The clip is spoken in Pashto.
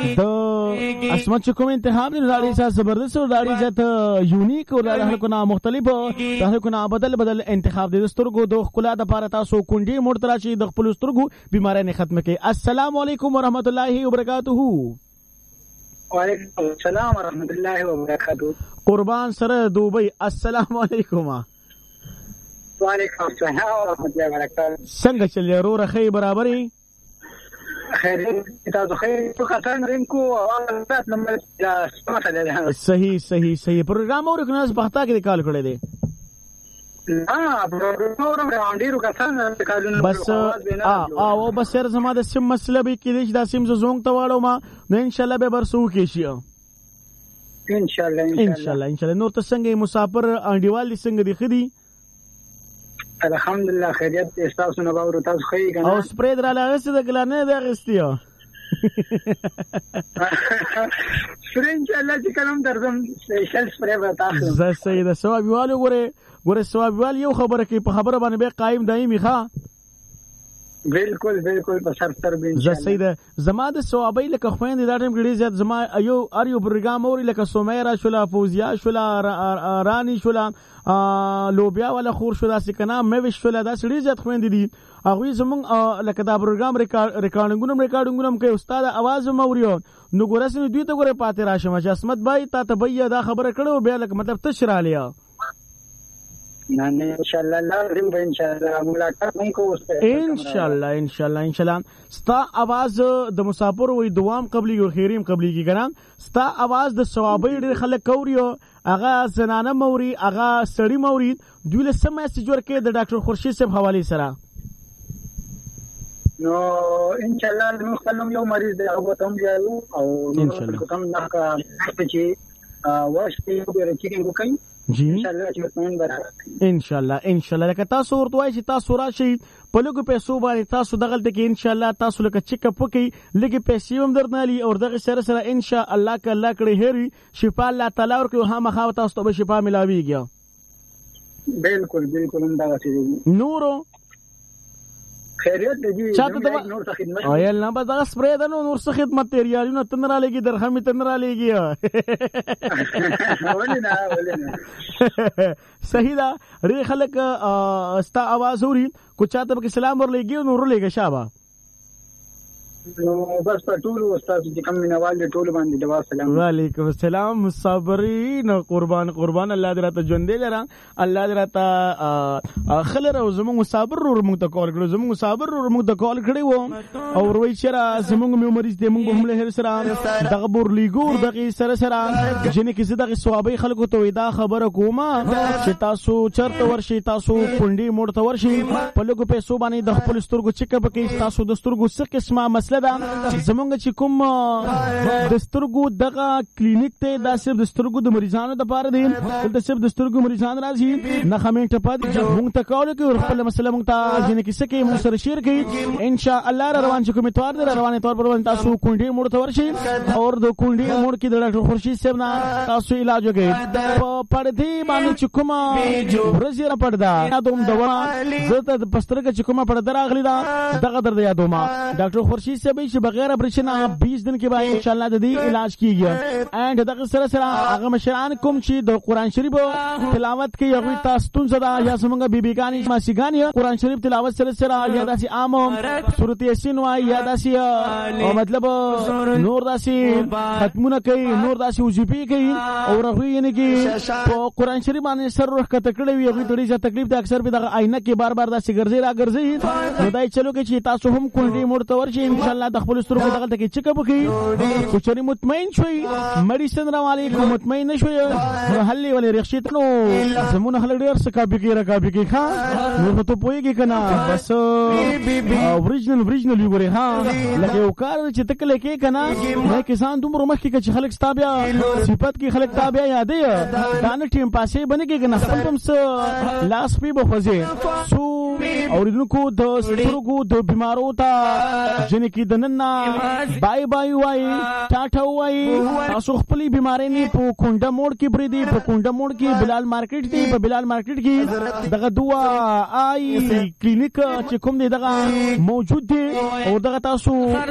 د اسمت کوم انتخاب دی داړي څخه زبردست او داړي ځت یونیک او د خلکو نه مختلف د خلکو نه بدل انتخاب دی. سترګو د خلا د پاره تاسو کونډي موړ تراشي د خپل سترګو بیماری نه ختم کړي. السلام علیکم ورحمت الله وبرکاتہ. وعلیکم السلام ورحمت الله وبرکاتہ. قربان سره دوبی السلام علیکم. وعلیکم السلام ورحمت الله وبرکاتہ. څنګه چلی وروره خې برابرې؟ خیر تاسو خیر په خاطر رینکو او تاسو نمبر سمته. صحیح پروګرام اور کناس پختا کې کال کړی دی. بس او بس سر زما د سیم مسله به کې دې دا سیم زونګ ته واړو ما نو ان شاء الله به برسو کې شي. ان شاء الله نور ته څنګه مسافر انډیوال څنګه دی خدي؟ الحمدلله خیریت تاسو نه باور تاسو خی کنه او سپری در لاغسته د ګلانه د غستیو فرنچ الله چې کلم درځم سپیشل سپری وتا زه سید ثوابوالو ګوره ثوابوال یو خبره کې په خبره باندې به قائم دایمي ښه. بالکل په سر بین زه سید زما د ثوابي لکه خويندې دا ټیم کې زیات زما یو پروګرام اوري لکه سمیرا شولا فوزیا شولا رانی شولا لوبیا ولا خور شولا سکنا مې شولا دا سړي زیات خويندې دي هغه زمونږ لکه دا پروګرام ریکارډینګونه کوي استاد आवाज موريو نو ګورسنه دوی ته ګوره پاتې راشم چې اسمت بای تا ته بیا دا خبره کړو بیا لکه مطلب تشرا لیا نه ان شاء الله ان شاء الله ملاقات نه کو ان شاء الله ستا आवाज د مسافر وې دوام قبلي او خیریم قبلي کی ګران ستا आवाज د ثوابي ډېر خلک کوریو اغه زنانه موري اغه سړی موري دوی له سم میسج ورکې د ډاکټر خورشید صاحب حواله سره نو ان شاء الله نو خپل یو مریض دی او ته هم یو او ان شاء الله کوم نه کا چې واشتي ورچې کوي جی ان شاء الله لکه تاسو ورته وایي چې تاسو راشي په لږو پیسو باندې تاسو دغلته کې ان شاء الله تاسو لکه چیک اپ وکړي لږه پیسې هم درنالي او دغه سره ان شاء الله ک الله کړي هري شفا الله تعالی ورکو ها مخاو تاسو ته شفا ملاويږي. بالکل همدا څه نورو خیریت دی نور څه خدمت او یل نه بس دا سپری ده نور څه خدمت تیریالونه تنرا لګي درخمي تنرا لګي صحیح دا ری خلک استا आवाज اوري کو چاته به سلام ور لګي نور لګي شابه نو بس په ټول استاد چې کوم منوال دي ټول باندې دوا سلام. وعلیکم السلام صابرین قربان الله دې راته ژوند دې لرا الله دې راته خلر او زموږ صابر ور موږ ته کال کړو زموږ صابر ور موږ ته کال کړی وو او روي چې زموږ مریض دې موږ هم له هر سره دغه بور لیګور دغه سره جنې کې زده صوابي خلکو ته دا خبره کومه چې تاسو چرته ورشي تاسو کونډي موړ ته ورشي په لګو پیسو باندې د خپل سترګو چیک اپ کوي تاسو د سترګو څه قسمه زمونږ چې کوم د سترګو دغه کلینیک ته دا صرف د سترګو د مریضانو لپاره دی د صرف د سترګو مریضان راځي نه خمینټ پات مونږ ته کول کوي خپل مسله مونږ ته جن کې سکه مونږ سره شیر کوي ان شاء الله روان چې کوم اتوار دی روان اتوار پر تاسو کونډي موړ ته ورشي او د کونډي موړ کې د ډاکټر خورشید صاحب نه تاسو علاج وکړي په پردي باندې چې کوم ورزيره پردا یادوم دوا زته د پسترګه چې کومه پردا راغلی دا دغه درد یادوم ډاکټر خورشید سے بھی بغیر اپریشن 20 دن کے بعد انشاءاللہ د دې علاج کیږي اینڈ دغه سره هغه مشران کوم چې د قران شریف تلاوت کوي هغه تاسو زدا یا څنګه بیبیګانی ماسیګانی قران شریف تلاوت سره یا داسي عام سورۃ یاسین وای یا داسي مطلب نور داسي ختمونه کوي نور داسي وجوبي کوي او هغه یې کې په قران شریف باندې سر روح کته کړی وي هغه ډېر ځا تکلیف ته اکثر به د آینه کې بار بار داسي ګرځي نو دای چلو کې چې تاسو هم کونډي موړ ته ورشي ان شاء الله د خپل سترګو دغه ته چیک اپ وکړي خو چې مطمئن شوي میډیسن را علیکم مطمئن نشوي هلي ولې رخصت نو زمونه هل ډیر څه کاپی کې ښا نو ته پويږي کنه بس اوریجنل وګوري ها لکه یو کار چې تکل کې کنه نه کسان دومره مخ کې چې خلک تابع صفات کې خلک تابع یادې دا نه ټیم پاسې بنګي کنه خپل تم څه لاس پی بخوځي سو اوریدونکو د سترګو د بیمارو ته جن کې دنننا بای وای ټاټا وای تاسو خپل بیماری نه په کونډه موړ کې بریدي په کونډه موړ کې بلال مارکیټ دی په بلال مارکیټ کې دغه دوا آی کلینیک چې کوم دی دغه موجود دی او دغه تاسو